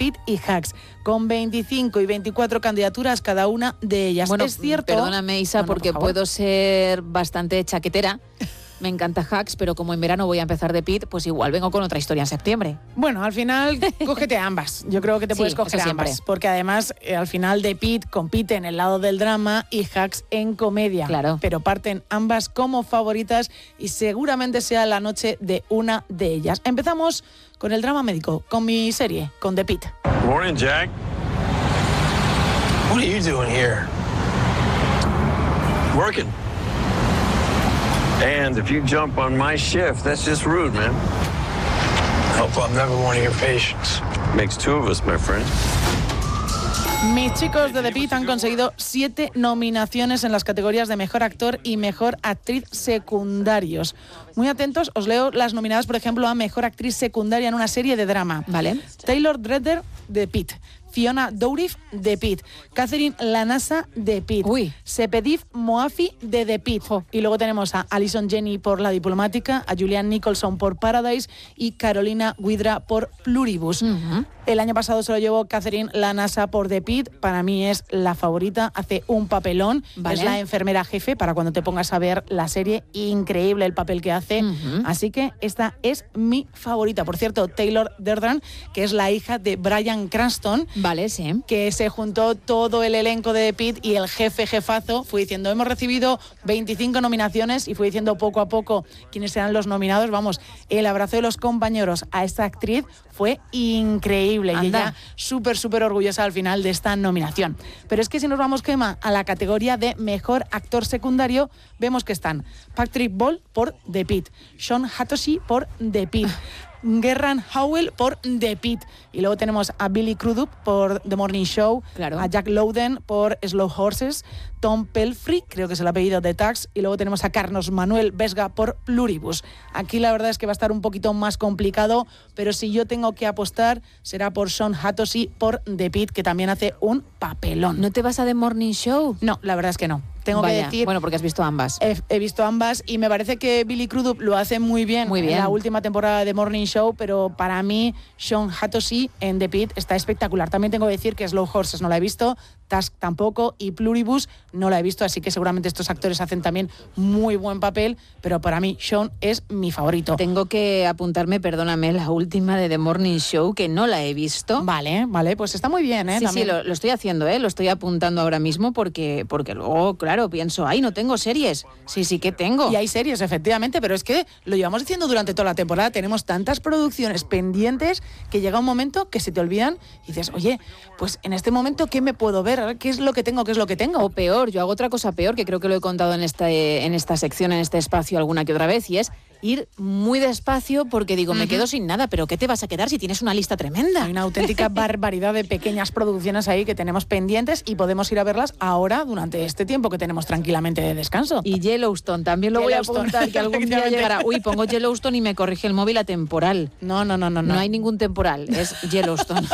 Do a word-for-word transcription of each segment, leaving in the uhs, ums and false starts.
Pitt y Hacks, con veinticinco y veinticuatro candidaturas cada una de ellas. Bueno, es cierto... Perdóname, Isa, no, no, porque por puedo ser bastante chaquetera. Me encanta Hacks, pero como en verano voy a empezar de Pitt, pues igual vengo con otra historia en septiembre. Bueno, al final, cógete ambas. Yo creo que te puedes sí, coger ambas. Porque además, eh, al final de Pitt compite en el lado del drama y Hacks en comedia. Claro. Pero parten ambas como favoritas y seguramente sea la noche de una de ellas. Empezamos con el drama médico, con mi serie, con The Pitt. Morning, Jack. What are you doing here? Working. And if you jump on my shift, that's just rude, man. Hope I'm never one of your patients. Makes two of us, my friend. Mis chicos de The Pitt han conseguido siete nominaciones en las categorías de Mejor Actor y Mejor Actriz Secundarios. Muy atentos, os leo las nominadas, por ejemplo, a Mejor Actriz Secundaria en una serie de drama. Vale. Taylor Dredder, de Pitt. Fiona Dourif, de Pitt. Catherine Lanasa, de Pitt. Uy. Sepedif Moafi, de The Pitt. Oh. Y luego tenemos a Alison Janney por La Diplomática, a Julianne Nicholson por Paradise y Carolina Guidra por Pluribus. Uh-huh. El año pasado se lo llevó Catherine Lanasa por The Pitt. Para mí es la favorita, hace un papelón. Vale. Es la enfermera jefe para cuando te pongas a ver la serie. Increíble el papel que hace. Uh-huh. Así que esta es mi favorita. Por cierto, Taylor Dredder, que es la hija de Bryan Cranston. Vale, sí. Que se juntó todo el elenco de The Pitt y el jefe jefazo fue diciendo, hemos recibido veinticinco nominaciones y fue diciendo poco a poco quiénes serán los nominados. Vamos, el abrazo de los compañeros a esta actriz fue increíble. Anda. Y ella súper, súper orgullosa al final de esta nominación. Pero es que si nos vamos, Gemma, a la categoría de Mejor Actor Secundario, vemos que están Patrick Ball por The Pitt, Sean Hatoshy por The Pitt, Gerran Howell por The Pitt. Y luego tenemos a Billy Crudup por The Morning Show, claro. A Jack Lowden por Slow Horses, Tom Pelfrey, creo que es el apellido de Tax, y luego tenemos a Carlos Manuel Vesga por Pluribus. Aquí la verdad es que va a estar un poquito más complicado, pero si yo tengo que apostar será por Sean Hatoshy por The Pitt, que también hace un papelón. ¿No te vas a The Morning Show? No, la verdad es que no. Tengo Vaya. que decir... Bueno, porque has visto ambas. He, he visto ambas y me parece que Billy Crudup lo hace muy bien, muy bien en la última temporada de Morning Show, pero para mí Sean Hatoshy en The Pitt está espectacular. También tengo que decir que Slow Horses no la he visto, Task tampoco y Pluribus no la he visto, así que seguramente estos actores hacen también muy buen papel, pero para mí Sean es mi favorito. Tengo que apuntarme, perdóname, la última de The Morning Show, que no la he visto. Vale, vale, pues está muy bien, ¿eh? Sí, también. sí, lo, lo estoy haciendo, ¿eh? Lo estoy apuntando ahora mismo porque, porque luego, claro, pienso, ay, no tengo series. Sí, sí que tengo. Y hay series, efectivamente, pero es que lo llevamos diciendo durante toda la temporada, tenemos tantas producciones pendientes que llega un momento que se te olvidan y dices, oye, pues en este momento, ¿qué me puedo ver? ¿Qué es lo que tengo? ¿Qué es lo que tengo? O peor, yo hago otra cosa peor, que creo que lo he contado en esta, en esta sección, en este espacio alguna que otra vez, y es ir muy despacio porque digo, uh-huh. me quedo sin nada, pero ¿qué te vas a quedar si tienes una lista tremenda? Hay una auténtica barbaridad de pequeñas producciones ahí que tenemos pendientes y podemos ir a verlas ahora durante este tiempo que tenemos tranquilamente de descanso. Y Yellowstone, también lo Yellowstone. voy a apuntar, que algún día llegará. Uy, pongo Yellowstone y me corrige el móvil a temporal. No, no, no, no. No, no hay ningún temporal, es Yellowstone.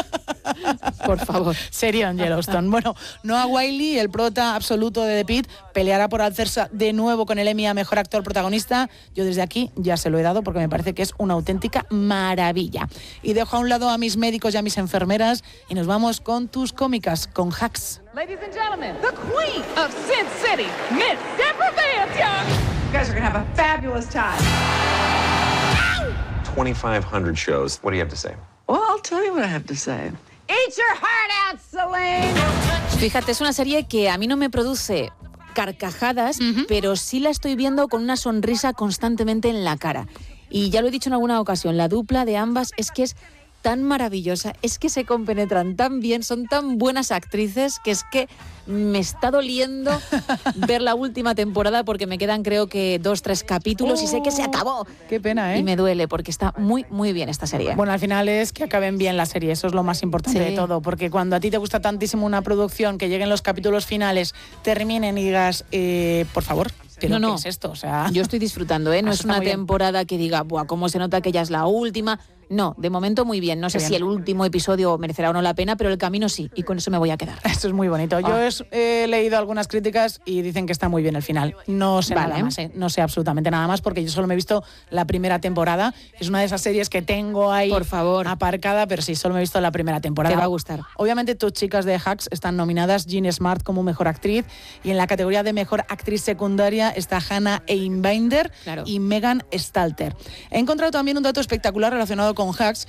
Por favor. Serio en Yellowstone. Bueno, Noah Wyle, el prota absoluto de The Pitt, peleará por alzarse de nuevo con el Emmy a Mejor Actor Protagonista. Yo desde aquí ya se lo he dado porque me parece que es una auténtica maravilla. Y dejo a un lado a mis médicos y a mis enfermeras y nos vamos con tus cómicas, con Hacks. Ladies and gentlemen, the queen of Sin City, Miss Deborah Vance, young. You guys are going to have a fabulous time. twenty-five hundred shows. What do you have to say? Well, I'll tell you what I have to say. Eat your heart out, Celine. Fíjate, es una serie que a mí no me produce carcajadas, uh-huh. pero sí la estoy viendo con una sonrisa constantemente en la cara. Y ya lo he dicho en alguna ocasión, la dupla de ambas es que es tan maravillosa, es que se compenetran tan bien, son tan buenas actrices que es que me está doliendo ver la última temporada porque me quedan creo que dos, tres capítulos oh, y sé que se acabó. Qué pena, ¿eh? Y me duele porque está muy, muy bien esta serie. Bueno, al final es que acaben bien la serie, eso es lo más importante sí. de todo, porque cuando a ti te gusta tantísimo una producción, que lleguen los capítulos finales, terminen y digas, eh, por favor, ¿pero no, no. qué es esto? O sea, yo estoy disfrutando, ¿eh? No es una temporada bien. Que diga, buah, cómo se nota que ya es la última. No, de momento muy bien. No Qué sé bien. si el último episodio merecerá o no la pena, pero el camino sí, y con eso me voy a quedar. Esto es muy bonito. Yo Ah. es- he leído algunas críticas y dicen que está muy bien el final. No sé Vale. nada más, ¿eh? No sé absolutamente nada más porque yo solo me he visto la primera temporada. Es una de esas series que tengo ahí Por favor. aparcada, pero sí, solo me he visto la primera temporada. Te va a gustar. Obviamente, tus chicas de Hacks están nominadas. Jean Smart como mejor actriz y en la categoría de mejor actriz secundaria está Hannah Einbinder Claro. y Megan Stalter. He encontrado también un dato espectacular relacionado con Hacks